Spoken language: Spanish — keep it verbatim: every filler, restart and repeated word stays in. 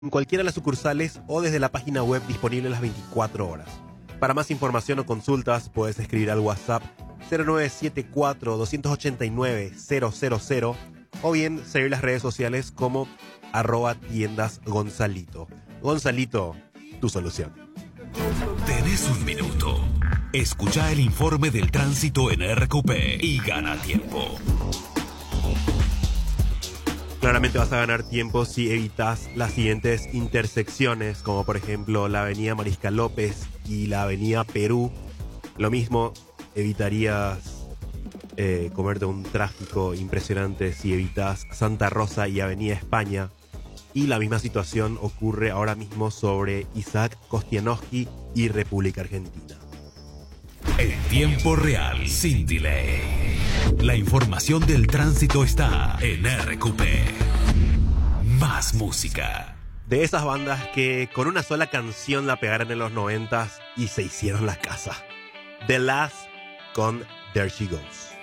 en cualquiera de las sucursales o desde la página web disponible las veinticuatro horas. Para más información o consultas puedes escribir al WhatsApp cero nueve siete cuatro, dos ocho nueve, cero cero cero o bien seguir las redes sociales como arroba tiendas Gonzalito. Gonzalito, tu solución. Tenés un minuto. Escucha el informe del tránsito en R Q P y gana tiempo. Claramente vas a ganar tiempo si evitas las siguientes intersecciones, como por ejemplo la avenida Mariscal López y la avenida Perú. Lo mismo, evitarías eh, comerte un tráfico impresionante si evitas Santa Rosa y avenida España. Y la misma situación ocurre ahora mismo sobre Isaac Kostianowski y República Argentina. En tiempo real, sin delay. La información del tránsito está en R Q P. Más música. De esas bandas que con una sola canción la pegaron en los noventas y se hicieron la casa. The Last con There She Goes.